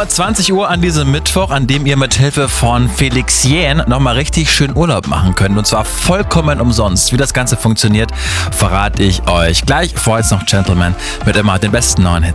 20 Uhr an diesem Mittwoch, an dem ihr mit Hilfe von Felix Jähn nochmal richtig schön Urlaub machen könnt. Und zwar vollkommen umsonst. Wie das Ganze funktioniert, verrate ich euch gleich. Vorher jetzt noch Gentleman mit immer den besten neuen Hits.